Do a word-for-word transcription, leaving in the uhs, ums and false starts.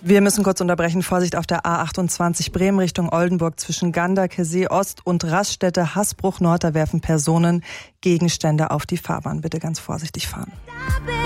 Wir müssen kurz unterbrechen. Vorsicht auf der A achtundzwanzig Bremen Richtung Oldenburg zwischen Ganderke, See Ost und Raststätte Hasbruch Nord. Da werfen Personen Gegenstände auf die Fahrbahn. Bitte ganz vorsichtig fahren.